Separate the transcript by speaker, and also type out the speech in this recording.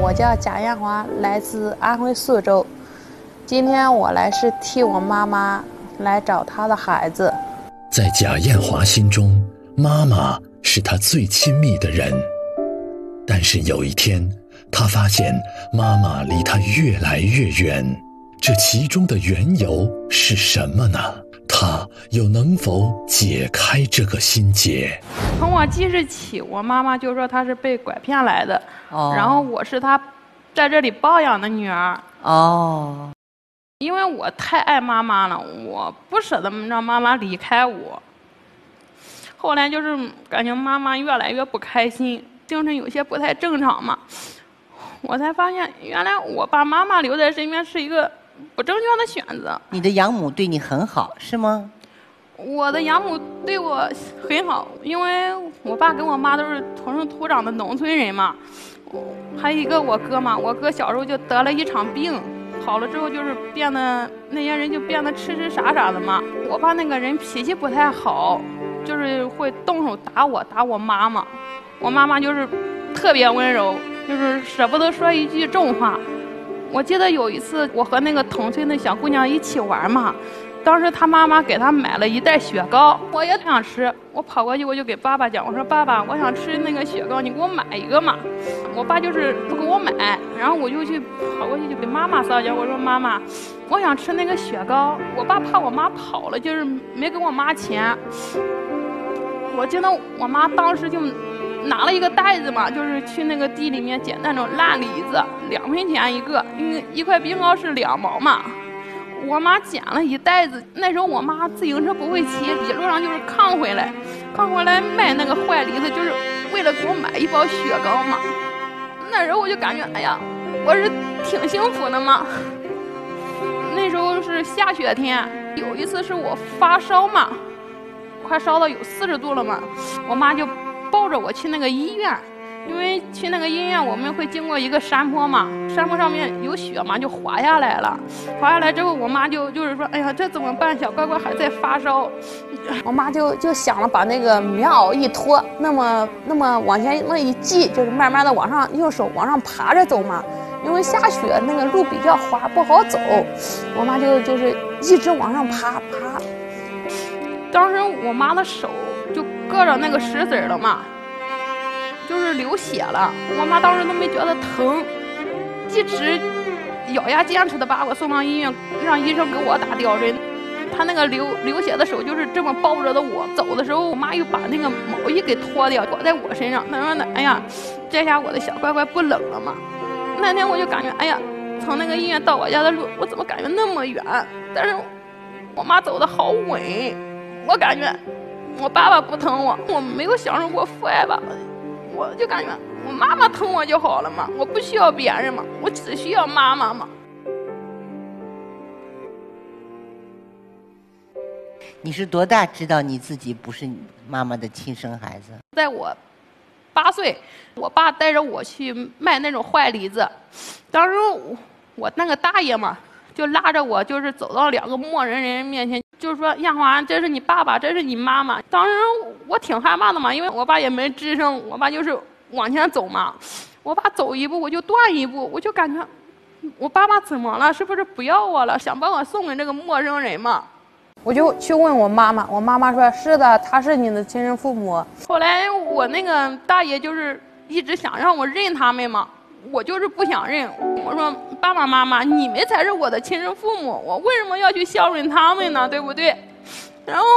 Speaker 1: 我叫贾艳华，来自安徽宿州。今天我来是替我妈妈来找她的孩子。
Speaker 2: 在贾艳华心中，妈妈是她最亲密的人。但是有一天，她发现妈妈离她越来越远，这其中的缘由是什么呢？她又能否解开这个心结？
Speaker 3: 从我记事起，我妈妈就说她是被拐骗来的，然后我是她在这里抱养的女儿。因为我太爱妈妈了，我不舍得让妈妈离开我。后来就是感觉妈妈越来越不开心，精神有些不太正常嘛，我才发现原来我把妈妈留在身边是一个不正确的选择。
Speaker 4: 你的养母对你很好，是吗？
Speaker 3: 我的养母对我很好，因为我爸跟我妈都是土生土长的农村人嘛。还有一个我哥嘛，我哥小时候就得了一场病，好了之后就是变得那些人就变得痴痴傻傻的嘛。我爸那个人脾气不太好，就是会动手打我妈妈。我妈妈就是特别温柔，就是舍不得说一句重话。我记得有一次我和那个同村的小姑娘一起玩嘛，当时她妈妈给她买了一袋雪糕，我也想吃，我跑过去我就给爸爸讲，我说爸爸，我想吃那个雪糕，你给我买一个嘛。我爸就是不给我买，然后我就跑过去就给妈妈撒娇，我说妈妈，我想吃那个雪糕。我爸怕我妈跑了，就是没给我妈钱。我记得我妈当时就拿了一个袋子嘛，就是去那个地里面捡那种烂梨子，2分钱一个，因为一块冰糕是2毛嘛。我妈捡了一袋子，那时候我妈自行车不会骑，一路上就是扛回来卖那个坏梨子，就是为了给我买一包雪糕嘛。那时候我就感觉，哎呀，我是挺幸福的嘛。那时候是下雪天，有一次是我发烧嘛，快烧到有40度了嘛，我妈就抱着我去那个医院，因为去那个医院我们会经过一个山坡嘛，山坡上面有雪嘛，就滑下来了。滑下来之后，我妈就是说，哎呀，这怎么办？小乖乖还在发烧。
Speaker 1: 我妈就想了把那个棉袄一脱，那么往前那一系，就是慢慢的用手往上爬着走嘛。因为下雪那个路比较滑，不好走，我妈就是一直往上爬。
Speaker 3: 当时我妈的手就硌着那个石子了嘛，就是流血了。我妈当时都没觉得疼，一直咬牙坚持的把我送到医院，让医生给我打吊针。她那个流血的手就是这么抱着的我。走的时候，我妈又把那个毛衣给脱掉，裹在我身上。她说呢，哎呀，这下我的小乖乖不冷了嘛。那天我就感觉，哎呀，从那个医院到我家的路，我怎么感觉那么远？但是我妈走得好稳。我感觉我爸爸不疼我，我没有享受过父爱吧，我就感觉我妈妈疼我就好了嘛，我不需要别人嘛，我只需要妈妈嘛。
Speaker 4: 你是多大知道你自己不是你妈妈的亲生孩子？
Speaker 3: 在我8岁，我爸带着我去卖那种坏梨子，当时我那个大爷嘛，就拉着我，就是走到2个陌生人面前，就是说艳华，这是你爸爸，这是你妈妈。当时我挺害怕的嘛，因为我爸也没吱声，我爸就是往前走嘛，我爸走一步我就断一步，我就感觉我爸爸怎么了？是不是不要我了？想把我送给这个陌生人嘛？
Speaker 1: 我就去问我妈妈，我妈妈说是的，他是你的亲生父母。
Speaker 3: 后来我那个大爷就是一直想让我认他们嘛，我就是不想认。我说爸爸妈妈，你们才是我的亲生父母，我为什么要去孝顺他们呢？对不对？然后